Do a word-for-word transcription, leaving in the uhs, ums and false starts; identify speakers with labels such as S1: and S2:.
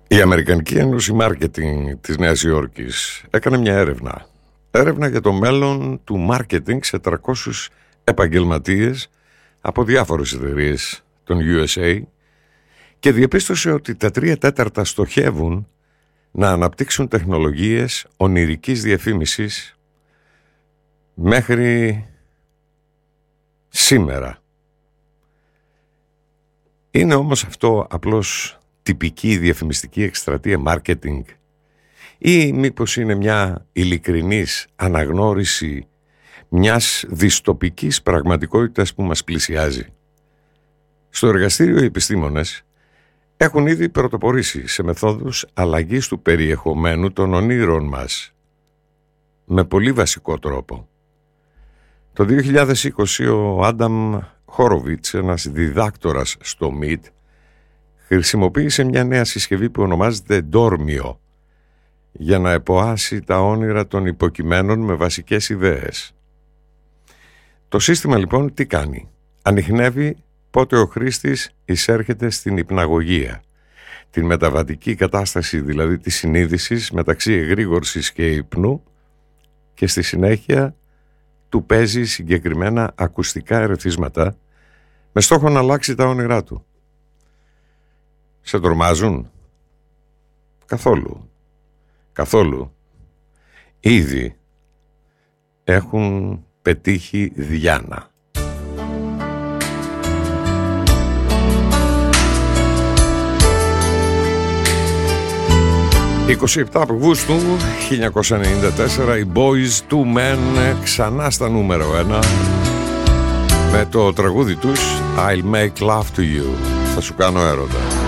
S1: Η Αμερικανική Ένωση Μάρκετινγκ της Νέας Υόρκης έκανε μια έρευνα. Έρευνα για το μέλλον του μάρκετινγκ σε τριακόσιους επαγγελματίες από διάφορες εταιρείες των γιου ες έι και διαπίστωσε ότι τα τρία τέταρτα στοχεύουν να αναπτύξουν τεχνολογίες ονειρικής διαφήμισης μέχρι σήμερα. Είναι όμως αυτό απλώς τυπική διαφημιστική εκστρατεία marketing ή μήπως είναι μια ειλικρινής αναγνώριση μιας δυστοπικής πραγματικότητας που μας πλησιάζει? Στο εργαστήριο οι επιστήμονες έχουν ήδη πρωτοπορήσει σε μεθόδους αλλαγής του περιεχομένου των ονείρων μας με πολύ βασικό τρόπο. Το δύο χιλιάδες είκοσι ο Άνταμ Χόροβιτς, ένας διδάκτορας στο Μιτ, χρησιμοποίησε μια νέα συσκευή που ονομάζεται Dormio για να εποάσει τα όνειρα των υποκειμένων με βασικές ιδέες. Το σύστημα λοιπόν τι κάνει? Ανιχνεύει πότε ο χρήστης εισέρχεται στην υπναγωγία, την μεταβατική κατάσταση δηλαδή της συνείδησης μεταξύ εγρήγορσης και υπνού, και στη συνέχεια του παίζει συγκεκριμένα ακουστικά ερεθίσματα με στόχο να αλλάξει τα όνειρά του. Σε τρομάζουν? Καθόλου. Καθόλου. Ήδη έχουν πετύχει διάνα. είκοσι επτά Αυγούστου χίλια εννιακόσια ενενήντα τέσσερα οι Boyz two Men ξανά στα νούμερο ένα με το τραγούδι τους I'll make love to you. Θα σου κάνω έρωτα.